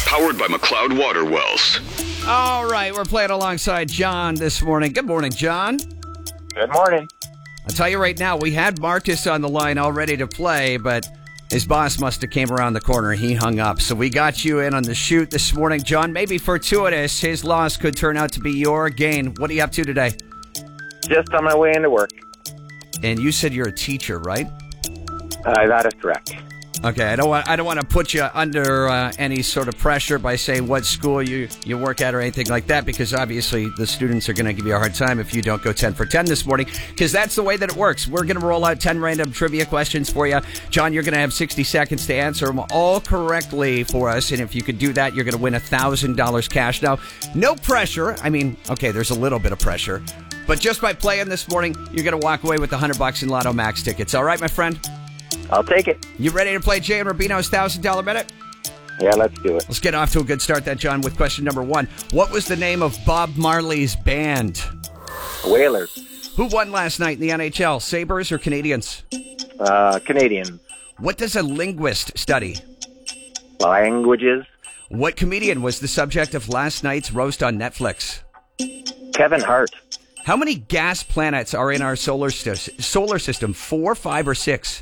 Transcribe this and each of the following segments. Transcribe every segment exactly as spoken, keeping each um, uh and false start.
Powered by McLeod Water Wells. All right, we're playing alongside John this morning. Good morning, John. Good morning. I'll tell you right now, we had Marcus on the line all ready to play, but his boss must have came around the corner. He hung up. So we got you in on the shoot this morning. John, maybe fortuitous, his loss could turn out to be your gain. What are you up to today? Just on my way into work. And you said you're a teacher, right? Uh, that is correct. Okay, I don't want I don't want to put you under uh, any sort of pressure by saying what school you, you work at or anything like that, because obviously the students are going to give you a hard time if you don't go ten for ten this morning, because that's the way that it works. We're going to roll out ten random trivia questions for you. John, you're going to have sixty seconds to answer them all correctly for us, and if you could do that, you're going to win one thousand dollars cash. Now, no pressure. I mean, okay, there's a little bit of pressure, but just by playing this morning, you're going to walk away with one hundred bucks in Lotto Max tickets. All right, my friend? I'll take it. You ready to play Jay and Rubino's one thousand dollars Minute? Yeah, let's do it. Let's get off to a good start then, John, with question number one. What was the name of Bob Marley's band? Whalers. Who won last night in the N H L, Sabres or Canadians? Uh, Canadian. What does a linguist study? Languages. What comedian was the subject of last night's roast on Netflix? Kevin Hart. How many gas planets are in our solar, st- solar system? Four, five, or six?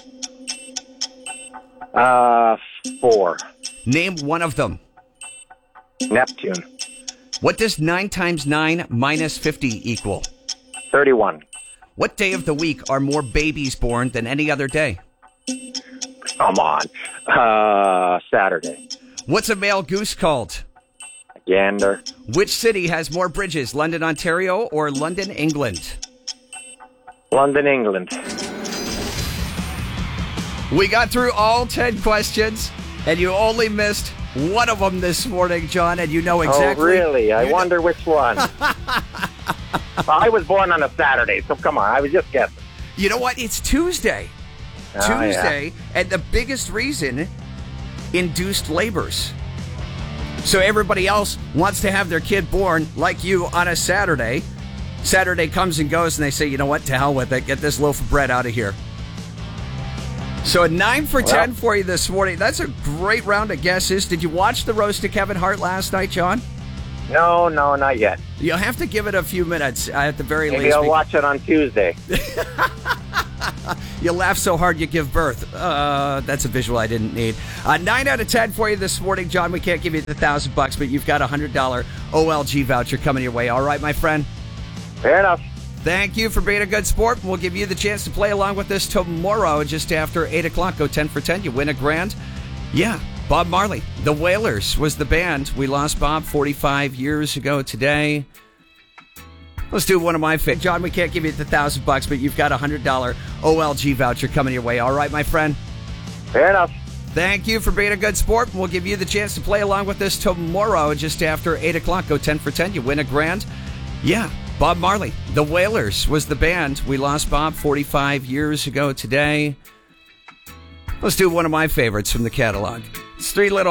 Uh, four. Name one of them. Neptune. What does nine times nine minus fifty equal? thirty-one. What day of the week are more babies born than any other day? Come on. Uh, Saturday. What's a male goose called? Gander. Which city has more bridges, London, Ontario, or London, England? London, England. We got through all ten questions, and you only missed one of them this morning, John, and you know exactly... Oh, really? I you wonder know. which one. Well, I was born on a Saturday, so come on. I was just guessing. You know what? It's Tuesday. Oh, Tuesday, yeah. and the biggest reason, induced labors. So everybody else wants to have their kid born like you on a Saturday. Saturday comes and goes, and they say, you know what, to hell with it. Get this loaf of bread out of here. So a nine for ten Well, for you this morning. That's a great round of guesses. Did you watch the roast of Kevin Hart last night, John? No, no, not yet. You'll have to give it a few minutes uh, at the very Maybe least. I'll watch it on Tuesday. You laugh so hard you give birth. Uh, that's a visual I didn't need. Uh, nine out of ten for you this morning, John. We can't give you the thousand bucks, but you've got a hundred dollar O L G voucher coming your way. All right, my friend. Fair enough. Thank you for being a good sport. We'll give you the chance to play along with us tomorrow, just after eight o'clock. Go ten for ten. You win a grand. Yeah, Bob Marley. The Whalers was the band. We lost Bob forty-five years ago today. Let's do one of my favorites. John, we can't give you the thousand bucks, but you've got a hundred dollar O L G voucher coming your way. All right, my friend? Fair enough. Thank you for being a good sport. We'll give you the chance to play along with us tomorrow, just after eight o'clock. Go ten for ten. You win a grand. Yeah, Bob Marley. The Whalers was the band. We lost Bob forty-five years ago today. Let's do one of my favorites from the catalog. It's Three Little